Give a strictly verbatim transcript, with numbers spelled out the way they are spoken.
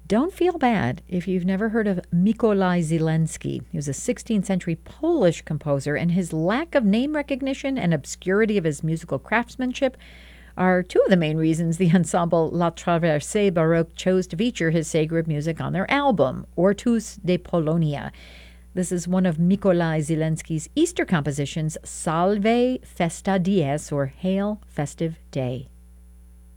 Don't feel bad if you've never heard of Mikołaj Zielinski. He was a sixteenth century Polish composer, and his lack of name recognition and obscurity of his musical craftsmanship are two of the main reasons the ensemble La Traversée Baroque chose to feature his sacred music on their album, Ortus de Polonia. This is one of Mikołaj Zielinski's Easter compositions, Salve Festa Dies, or Hail Festive Day.